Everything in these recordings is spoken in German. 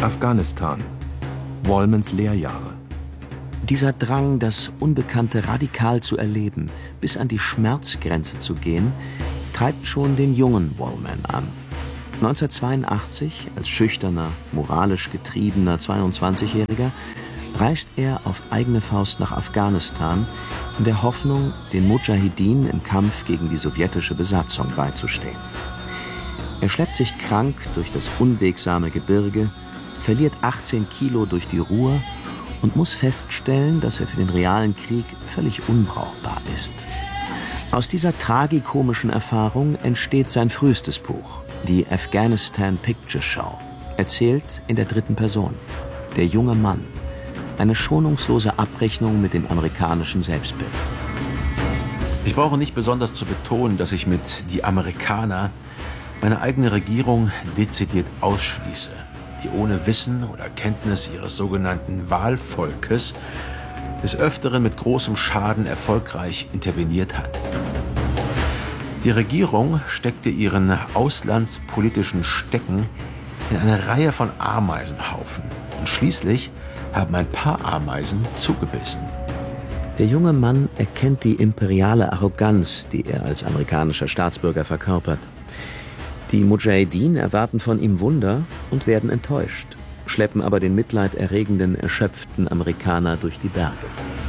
Afghanistan. Wolmans Lehrjahre. Dieser Drang, das Unbekannte radikal zu erleben, bis an die Schmerzgrenze zu gehen, treibt schon den jungen Wallman an. 1982, als schüchterner, moralisch getriebener 22-Jähriger, reist er auf eigene Faust nach Afghanistan, in der Hoffnung, den Mudschahidin im Kampf gegen die sowjetische Besatzung beizustehen. Er schleppt sich krank durch das unwegsame Gebirge, verliert 18 Kilo durch die Ruhr und muss feststellen, dass er für den realen Krieg völlig unbrauchbar ist. Aus dieser tragikomischen Erfahrung entsteht sein frühestes Buch, die Afghanistan Picture Show, erzählt in der dritten Person. Der junge Mann. Eine schonungslose Abrechnung mit dem amerikanischen Selbstbild. Ich brauche nicht besonders zu betonen, dass ich mit die Amerikaner meine eigene Regierung dezidiert ausschließe, die ohne Wissen oder Kenntnis ihres sogenannten Wahlvolkes des Öfteren mit großem Schaden erfolgreich interveniert hat. Die Regierung steckte ihren auslandspolitischen Stecken in eine Reihe von Ameisenhaufen und schließlich haben ein paar Ameisen zugebissen. Der junge Mann erkennt die imperiale Arroganz, die er als amerikanischer Staatsbürger verkörpert. Die Mudschahidin erwarten von ihm Wunder und werden enttäuscht, schleppen aber den mitleiderregenden, erschöpften Amerikaner durch die Berge.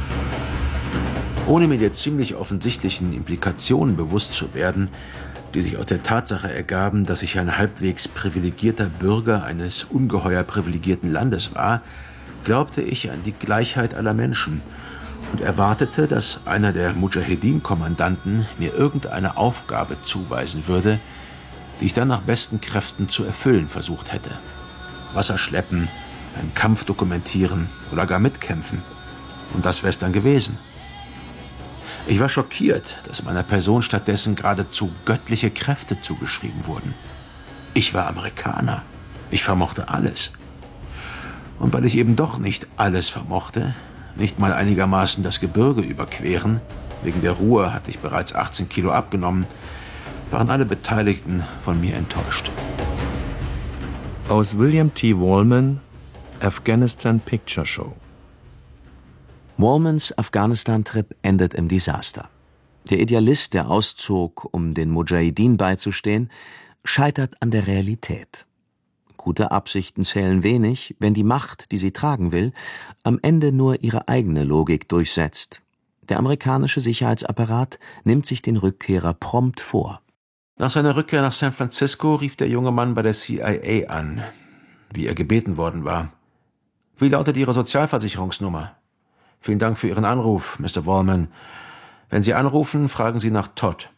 Ohne mir der ziemlich offensichtlichen Implikationen bewusst zu werden, die sich aus der Tatsache ergaben, dass ich ein halbwegs privilegierter Bürger eines ungeheuer privilegierten Landes war, glaubte ich an die Gleichheit aller Menschen und erwartete, dass einer der Mudschahidin-Kommandanten mir irgendeine Aufgabe zuweisen würde, die ich dann nach besten Kräften zu erfüllen versucht hätte. Wasser schleppen, einen Kampf dokumentieren oder gar mitkämpfen. Und das wäre es dann gewesen. Ich war schockiert, dass meiner Person stattdessen geradezu göttliche Kräfte zugeschrieben wurden. Ich war Amerikaner. Ich vermochte alles. Und weil ich eben doch nicht alles vermochte, nicht mal einigermaßen das Gebirge überqueren, wegen der Ruhe hatte ich bereits 18 Kilo abgenommen, waren alle Beteiligten von mir enttäuscht. Aus William T. Wallman, Afghanistan Picture Show. Wallmans Afghanistan-Trip endet im Desaster. Der Idealist, der auszog, um den Mudschahidin beizustehen, scheitert an der Realität. Gute Absichten zählen wenig, wenn die Macht, die sie tragen will, am Ende nur ihre eigene Logik durchsetzt. Der amerikanische Sicherheitsapparat nimmt sich den Rückkehrer prompt vor. Nach seiner Rückkehr nach San Francisco rief der junge Mann bei der CIA an, wie er gebeten worden war. Wie lautet Ihre Sozialversicherungsnummer? Vielen Dank für Ihren Anruf, Mr. Wallman. Wenn Sie anrufen, fragen Sie nach Todd.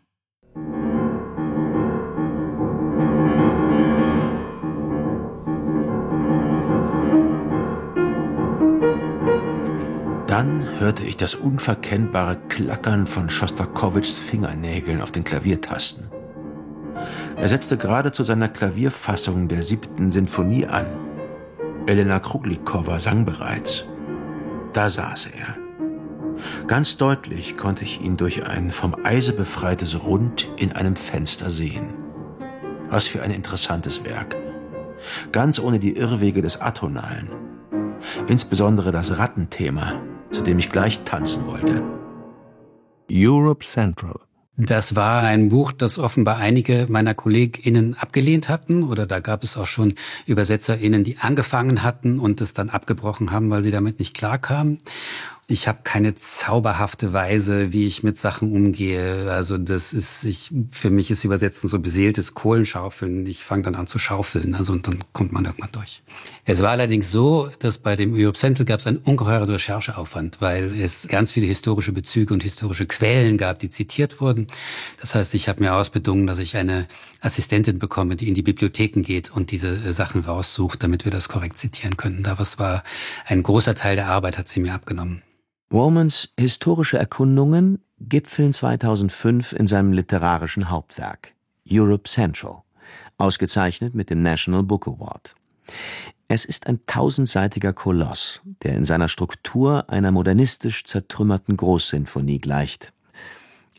Dann hörte ich das unverkennbare Klackern von Schostakowitschs Fingernägeln auf den Klaviertasten. Er setzte gerade zu seiner Klavierfassung der 7. Sinfonie an. Elena Kruglikowa sang bereits. Da saß er. Ganz deutlich konnte ich ihn durch ein vom Eise befreites Rund in einem Fenster sehen. Was für ein interessantes Werk. Ganz ohne die Irrwege des Atonalen. Insbesondere das Rattenthema, zu dem ich gleich tanzen wollte. Europe Central. Das war ein Buch, das offenbar einige meiner KollegInnen abgelehnt hatten, oder da gab es auch schon ÜbersetzerInnen, die angefangen hatten und es dann abgebrochen haben, weil sie damit nicht klarkamen. Ich habe keine zauberhafte Weise, wie ich mit Sachen umgehe. Also für mich ist Übersetzen so beseeltes Kohlenschaufeln. Ich fange dann an zu schaufeln, und dann kommt man irgendwann durch. Es war allerdings so, dass bei dem Europe Central gab es einen ungeheuren Rechercheaufwand, weil es ganz viele historische Bezüge und historische Quellen gab, die zitiert wurden. Das heißt, ich habe mir ausbedungen, dass ich eine Assistentin bekomme, die in die Bibliotheken geht und diese Sachen raussucht, damit wir das korrekt zitieren können. Das war ein großer Teil der Arbeit, hat sie mir abgenommen. Wallmans historische Erkundungen gipfeln 2005 in seinem literarischen Hauptwerk Europe Central, ausgezeichnet mit dem National Book Award. Es ist ein 1000-seitiger Koloss, der in seiner Struktur einer modernistisch zertrümmerten Großsinfonie gleicht.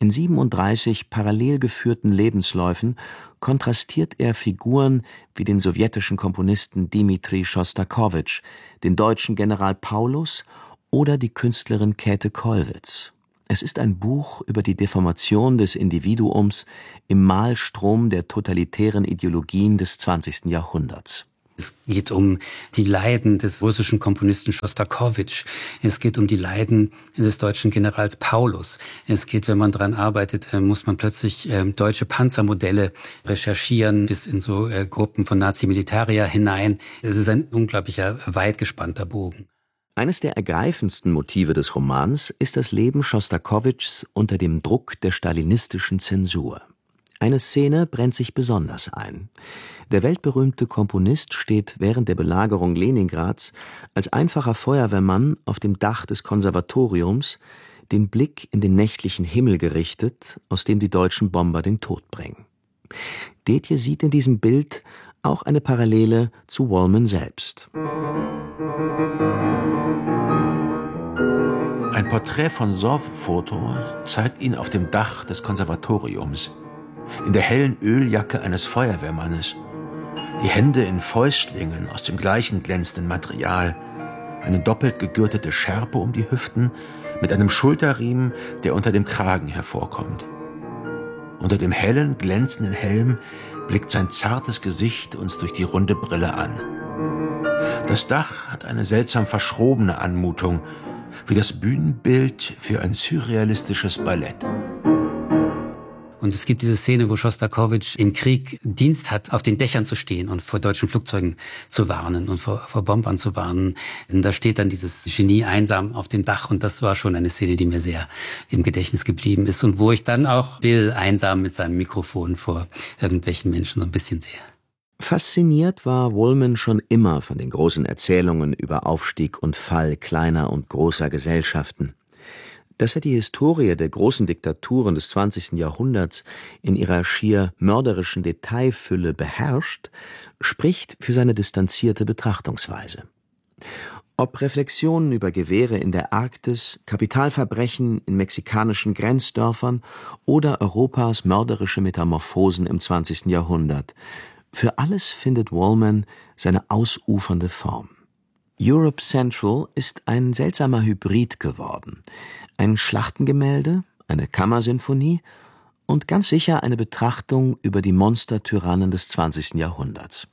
In 37 parallel geführten Lebensläufen kontrastiert er Figuren wie den sowjetischen Komponisten Dmitri Schostakowitsch, den deutschen General Paulus oder die Künstlerin Käthe Kollwitz. Es ist ein Buch über die Deformation des Individuums im Maelstrom der totalitären Ideologien des 20. Jahrhunderts. Es geht um die Leiden des russischen Komponisten Schostakowitsch. Es geht um die Leiden des deutschen Generals Paulus. Es geht, wenn man daran arbeitet, muss man plötzlich deutsche Panzermodelle recherchieren, bis in so Gruppen von Nazi-Militarier hinein. Es ist ein unglaublicher, weit gespannter Bogen. Eines der ergreifendsten Motive des Romans ist das Leben Schostakowitschs unter dem Druck der stalinistischen Zensur. Eine Szene brennt sich besonders ein. Der weltberühmte Komponist steht während der Belagerung Leningrads als einfacher Feuerwehrmann auf dem Dach des Konservatoriums, den Blick in den nächtlichen Himmel gerichtet, aus dem die deutschen Bomber den Tod bringen. Detje sieht in diesem Bild auch eine Parallele zu Wallman selbst. Ein Porträt von Sow-Foto zeigt ihn auf dem Dach des Konservatoriums, in der hellen Öljacke eines Feuerwehrmannes, die Hände in Fäustlingen aus dem gleichen glänzenden Material, eine doppelt gegürtete Schärpe um die Hüften mit einem Schulterriemen, der unter dem Kragen hervorkommt. Unter dem hellen, glänzenden Helm blickt sein zartes Gesicht uns durch die runde Brille an. Das Dach hat eine seltsam verschrobene Anmutung, wie das Bühnenbild für ein surrealistisches Ballett. Und es gibt diese Szene, wo Schostakowitsch im Krieg Dienst hat, auf den Dächern zu stehen und vor deutschen Flugzeugen zu warnen und vor Bombern zu warnen. Und da steht dann dieses Genie einsam auf dem Dach. Und das war schon eine Szene, die mir sehr im Gedächtnis geblieben ist. Und wo ich dann auch Bill einsam mit seinem Mikrofon vor irgendwelchen Menschen so ein bisschen sehe. Fasziniert war Wallman schon immer von den großen Erzählungen über Aufstieg und Fall kleiner und großer Gesellschaften. Dass er die Historie der großen Diktaturen des 20. Jahrhunderts in ihrer schier mörderischen Detailfülle beherrscht, spricht für seine distanzierte Betrachtungsweise. Ob Reflexionen über Gewehre in der Arktis, Kapitalverbrechen in mexikanischen Grenzdörfern oder Europas mörderische Metamorphosen im 20. Jahrhundert, für alles findet Wallman seine ausufernde Form. Europe Central ist ein seltsamer Hybrid geworden. Ein Schlachtengemälde, eine Kammersinfonie und ganz sicher eine Betrachtung über die Monstertyrannen des 20. Jahrhunderts.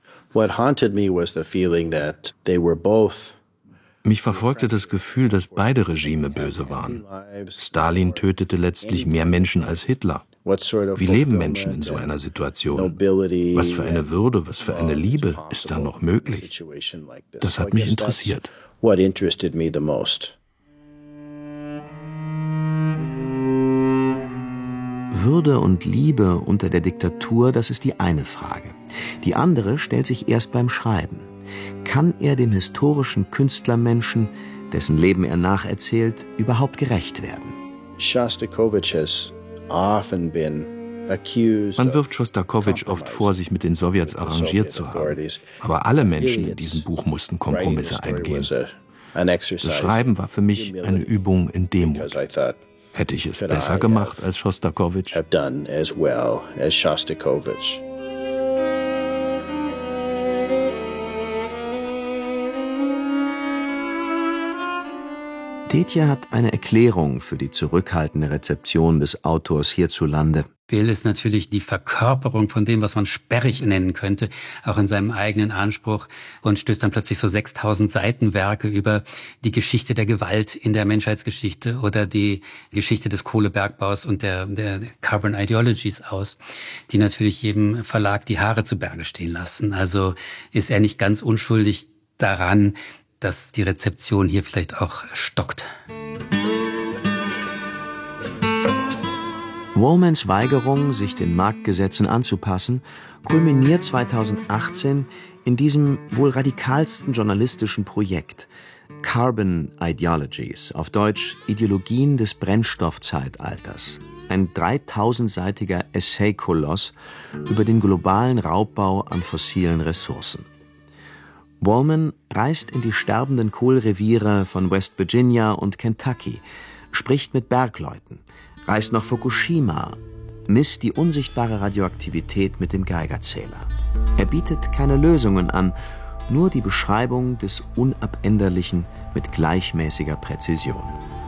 Mich verfolgte das Gefühl, dass beide Regime böse waren. Stalin tötete letztlich mehr Menschen als Hitler. Wie leben Menschen in so einer Situation? Was für eine Würde, was für eine Liebe ist da noch möglich? Das hat mich interessiert. Würde und Liebe unter der Diktatur, das ist die eine Frage. Die andere stellt sich erst beim Schreiben. Kann er dem historischen Künstlermenschen, dessen Leben er nacherzählt, überhaupt gerecht werden? Man wirft Schostakowitsch oft vor, sich mit den Sowjets arrangiert zu haben. Aber alle Menschen in diesem Buch mussten Kompromisse eingehen. Das Schreiben war für mich eine Übung in Demut. Hätte ich es besser gemacht als Schostakowitsch? Detje hat eine Erklärung für die zurückhaltende Rezeption des Autors hierzulande. Bill ist natürlich die Verkörperung von dem, was man sperrig nennen könnte, auch in seinem eigenen Anspruch, und stößt dann plötzlich so 6000 Seitenwerke über die Geschichte der Gewalt in der Menschheitsgeschichte oder die Geschichte des Kohlebergbaus und der Carbon Ideologies aus, die natürlich jedem Verlag die Haare zu Berge stehen lassen. Also ist er nicht ganz unschuldig daran, dass die Rezeption hier vielleicht auch stockt. Wallmans Weigerung, sich den Marktgesetzen anzupassen, kulminiert 2018 in diesem wohl radikalsten journalistischen Projekt Carbon Ideologies, auf Deutsch Ideologien des Brennstoffzeitalters. Ein 3000-seitiger Essay-Koloss über den globalen Raubbau an fossilen Ressourcen. Wallman reist in die sterbenden Kohlreviere von West Virginia und Kentucky, spricht mit Bergleuten, reist nach Fukushima, misst die unsichtbare Radioaktivität mit dem Geigerzähler. Er bietet keine Lösungen an, nur die Beschreibung des Unabänderlichen mit gleichmäßiger Präzision.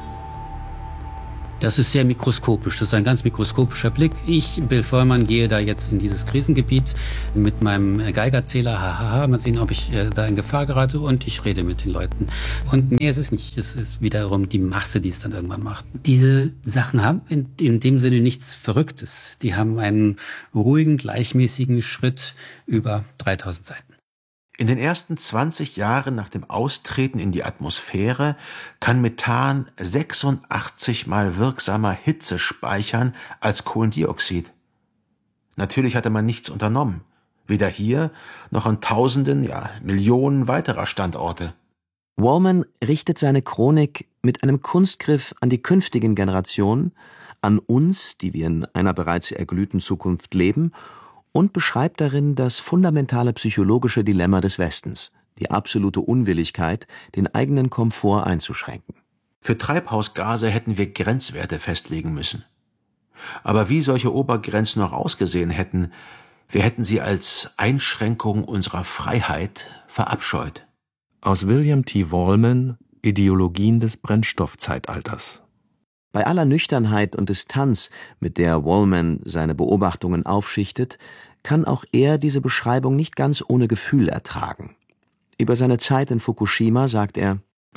Das ist sehr mikroskopisch, das ist ein ganz mikroskopischer Blick. Ich, Bill Vollmann, gehe da jetzt in dieses Krisengebiet mit meinem Geigerzähler, mal sehen, ob ich da in Gefahr gerate, und ich rede mit den Leuten. Und mehr ist es nicht, es ist wiederum die Masse, die es dann irgendwann macht. Diese Sachen haben in dem Sinne nichts Verrücktes. Die haben einen ruhigen, gleichmäßigen Schritt über 3000 Seiten. In den ersten 20 Jahren nach dem Austreten in die Atmosphäre kann Methan 86 Mal wirksamer Hitze speichern als Kohlendioxid. Natürlich hatte man nichts unternommen. Weder hier noch an Tausenden, ja Millionen weiterer Standorte. Wallman richtet seine Chronik mit einem Kunstgriff an die künftigen Generationen, an uns, die wir in einer bereits erglühten Zukunft leben, und beschreibt darin das fundamentale psychologische Dilemma des Westens, die absolute Unwilligkeit, den eigenen Komfort einzuschränken. Für Treibhausgase hätten wir Grenzwerte festlegen müssen. Aber wie solche Obergrenzen noch ausgesehen hätten, wir hätten sie als Einschränkung unserer Freiheit verabscheut. Aus William T. Wallman, Ideologien des Brennstoffzeitalters. Bei aller Nüchternheit und Distanz, mit der Wallman seine Beobachtungen aufschichtet, kann auch er diese Beschreibung nicht ganz ohne Gefühl ertragen. Über seine Zeit in Fukushima sagt er: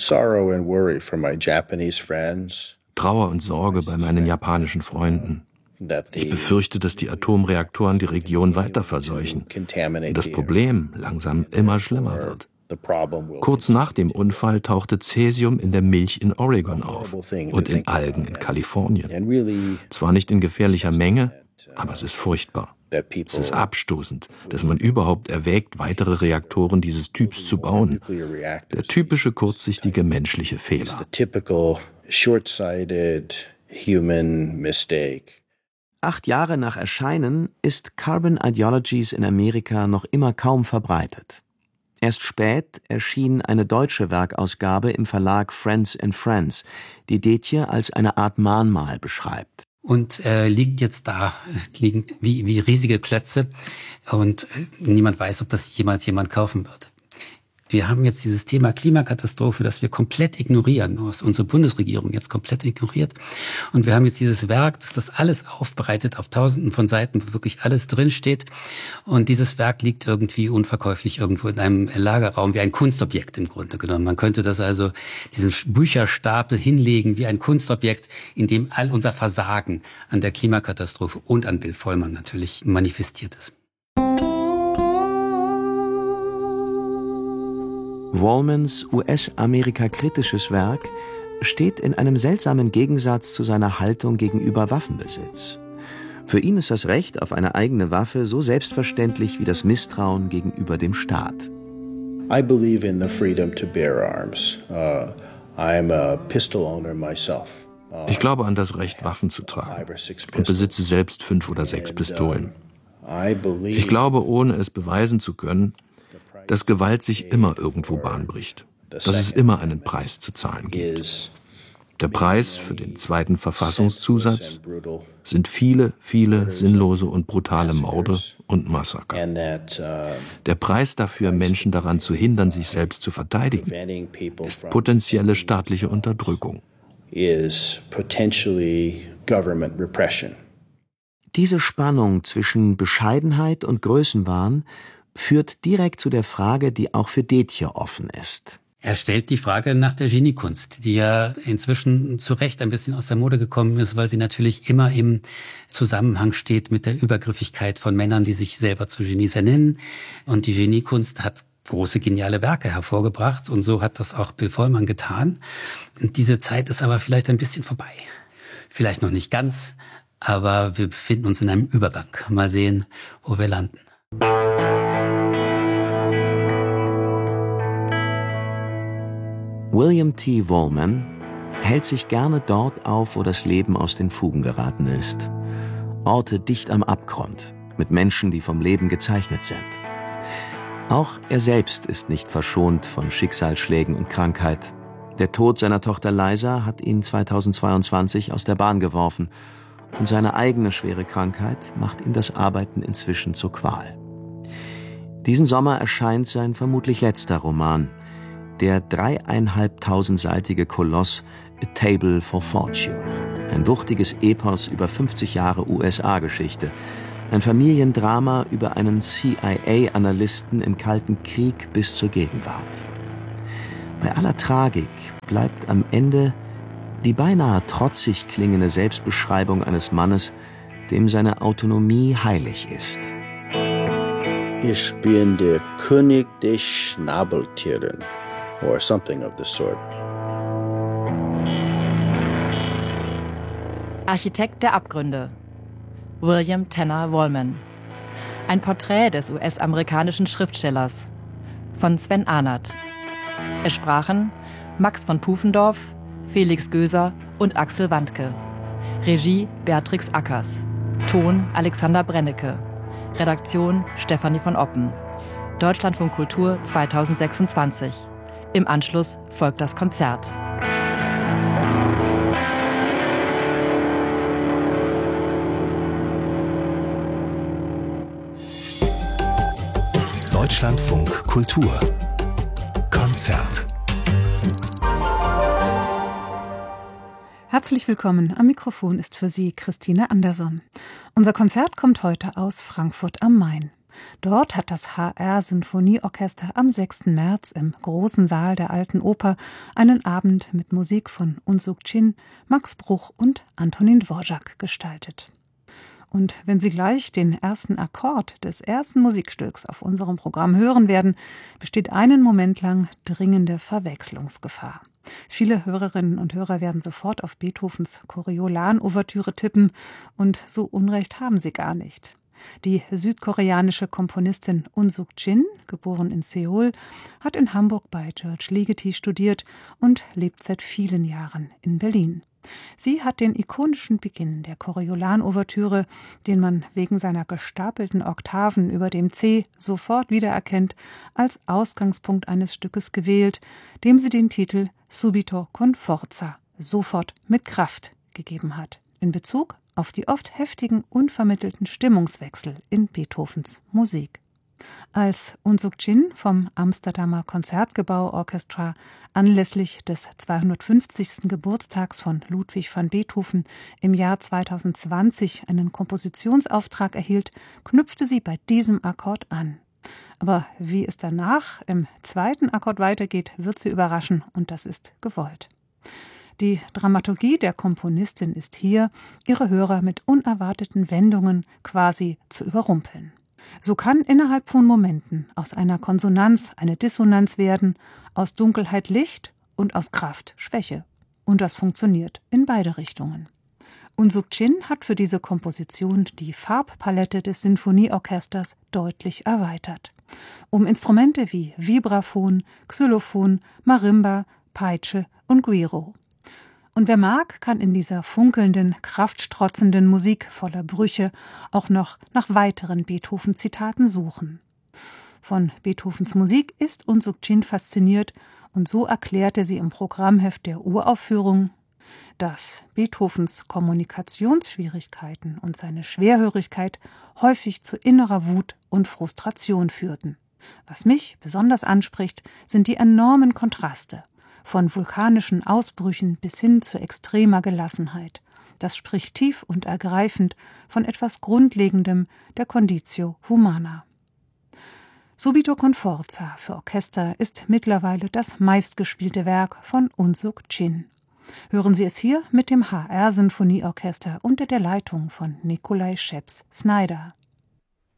Trauer und Sorge bei meinen japanischen Freunden. Ich befürchte, dass die Atomreaktoren die Region weiter verseuchen und das Problem langsam immer schlimmer wird. Kurz nach dem Unfall tauchte Cäsium in der Milch in Oregon auf und in Algen in Kalifornien. Zwar nicht in gefährlicher Menge, aber es ist furchtbar. Es ist abstoßend, dass man überhaupt erwägt, weitere Reaktoren dieses Typs zu bauen. Der typische kurzsichtige menschliche Fehler. 8 Jahre nach Erscheinen ist Carbon Ideologies in Amerika noch immer kaum verbreitet. Erst spät erschien eine deutsche Werkausgabe im Verlag Friends and Friends, die Detje als eine Art Mahnmal beschreibt. Und liegt jetzt da, liegt wie riesige Klötze, und niemand weiß, ob das jemals jemand kaufen wird. Wir haben jetzt dieses Thema Klimakatastrophe, das wir komplett ignorieren, was unsere Bundesregierung jetzt komplett ignoriert. Und wir haben jetzt dieses Werk, das alles aufbereitet auf Tausenden von Seiten, wo wirklich alles drinsteht. Und dieses Werk liegt irgendwie unverkäuflich irgendwo in einem Lagerraum, wie ein Kunstobjekt im Grunde genommen. Man könnte das also, diesen Bücherstapel hinlegen wie ein Kunstobjekt, in dem all unser Versagen an der Klimakatastrophe und an Bill Vollmann natürlich manifestiert ist. Wallmans US-Amerika-kritisches Werk steht in einem seltsamen Gegensatz zu seiner Haltung gegenüber Waffenbesitz. Für ihn ist das Recht auf eine eigene Waffe so selbstverständlich wie das Misstrauen gegenüber dem Staat. I believe in the freedom to bear arms. I'm a pistol owner myself. Ich glaube an das Recht, Waffen zu tragen, und besitze selbst 5 oder 6 Pistolen. Ich glaube, ohne es beweisen zu können, dass Gewalt sich immer irgendwo Bahn bricht, dass es immer einen Preis zu zahlen gibt. Der Preis für den 2. Verfassungszusatz sind viele, viele sinnlose und brutale Morde und Massaker. Der Preis dafür, Menschen daran zu hindern, sich selbst zu verteidigen, ist potenzielle staatliche Unterdrückung. Diese Spannung zwischen Bescheidenheit und Größenwahn führt direkt zu der Frage, die auch für Detje offen ist. Er stellt die Frage nach der Geniekunst, die ja inzwischen zu Recht ein bisschen aus der Mode gekommen ist, weil sie natürlich immer im Zusammenhang steht mit der Übergriffigkeit von Männern, die sich selber zu Genies ernennen. Und die Geniekunst hat große, geniale Werke hervorgebracht, und so hat das auch Bill Vollmann getan. Und diese Zeit ist aber vielleicht ein bisschen vorbei. Vielleicht noch nicht ganz, aber wir befinden uns in einem Übergang. Mal sehen, wo wir landen. William T. Wallman hält sich gerne dort auf, wo das Leben aus den Fugen geraten ist. Orte dicht am Abgrund, mit Menschen, die vom Leben gezeichnet sind. Auch er selbst ist nicht verschont von Schicksalsschlägen und Krankheit. Der Tod seiner Tochter Liza hat ihn 2022 aus der Bahn geworfen und seine eigene schwere Krankheit macht ihm das Arbeiten inzwischen zur Qual. Diesen Sommer erscheint sein vermutlich letzter Roman, der 3.500-seitige Koloss A Table for Fortune. Ein wuchtiges Epos über 50 Jahre USA-Geschichte. Ein Familiendrama über einen CIA-Analysten im Kalten Krieg bis zur Gegenwart. Bei aller Tragik bleibt am Ende die beinahe trotzig klingende Selbstbeschreibung eines Mannes, dem seine Autonomie heilig ist. Ich bin der König der Schnabeltieren, or something of the sort. Architekt der Abgründe. William Tanner Wallman. Ein Porträt des US-amerikanischen Schriftstellers. Von Sven Ahnert. Es sprachen Max von Pufendorf, Felix Göser und Axel Wandke. Regie Beatrix Ackers. Ton Alexander Brennecke. Redaktion Stefanie von Oppen. Deutschlandfunk Kultur 2026. Im Anschluss folgt das Konzert. Deutschlandfunk Kultur Konzert. Herzlich willkommen. Am Mikrofon ist für Sie Christine Anderson. Unser Konzert kommt heute aus Frankfurt am Main. Dort hat das HR-Sinfonieorchester am 6. März im großen Saal der Alten Oper einen Abend mit Musik von Unsuk Chin, Max Bruch und Antonin Dvorak gestaltet. Und wenn Sie gleich den ersten Akkord des ersten Musikstücks auf unserem Programm hören werden, besteht einen Moment lang dringende Verwechslungsgefahr. Viele Hörerinnen und Hörer werden sofort auf Beethovens Coriolan-Ouvertüre tippen und so Unrecht haben sie gar nicht. Die südkoreanische Komponistin Unsuk Chin, geboren in Seoul, hat in Hamburg bei George Ligeti studiert und lebt seit vielen Jahren in Berlin. Sie hat den ikonischen Beginn der Coriolan-Ouvertüre, den man wegen seiner gestapelten Oktaven über dem C sofort wiedererkennt, als Ausgangspunkt eines Stückes gewählt, dem sie den Titel Subito con forza, sofort mit Kraft, gegeben hat, in Bezug auf die oft heftigen, unvermittelten Stimmungswechsel in Beethovens Musik. Als Unsuk Chin vom Amsterdamer Concertgebouw Orchestra anlässlich des 250. Geburtstags von Ludwig van Beethoven im Jahr 2020 einen Kompositionsauftrag erhielt, knüpfte sie bei diesem Akkord an. Aber wie es danach im zweiten Akkord weitergeht, wird sie überraschen und das ist gewollt. Die Dramaturgie der Komponistin ist hier, ihre Hörer mit unerwarteten Wendungen quasi zu überrumpeln. So kann innerhalb von Momenten aus einer Konsonanz eine Dissonanz werden, aus Dunkelheit Licht und aus Kraft Schwäche. Und das funktioniert in beide Richtungen. Unsuk Chin hat für diese Komposition die Farbpalette des Sinfonieorchesters deutlich erweitert. Um Instrumente wie Vibraphon, Xylophon, Marimba, Peitsche und Güiro. Und wer mag, kann in dieser funkelnden, kraftstrotzenden Musik voller Brüche auch noch nach weiteren Beethoven-Zitaten suchen. Von Beethovens Musik ist Unsuk Chin fasziniert und so erklärte sie im Programmheft der Uraufführung, dass Beethovens Kommunikationsschwierigkeiten und seine Schwerhörigkeit häufig zu innerer Wut und Frustration führten. Was mich besonders anspricht, sind die enormen Kontraste. Von vulkanischen Ausbrüchen bis hin zu extremer Gelassenheit. Das spricht tief und ergreifend von etwas Grundlegendem der Conditio Humana. Subito con forza für Orchester ist mittlerweile das meistgespielte Werk von Unsuk Chin. Hören Sie es hier mit dem HR-Sinfonieorchester unter der Leitung von Nikolai Scheps-Snyder.